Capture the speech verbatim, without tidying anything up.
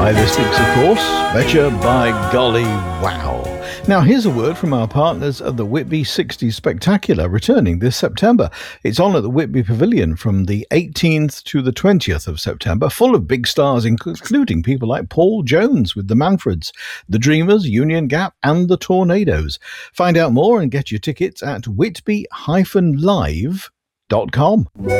Hi, this is, of course, Betcha by Golly Wow. Now, here's a word from our partners at the Whitby sixties Spectacular, returning this September. It's on at the Whitby Pavilion from the eighteenth to the twentieth of September, full of big stars, including people like Paul Jones with the Manfreds, the Dreamers, Union Gap, and the Tornadoes. Find out more and get your tickets at whitby dash live dot com.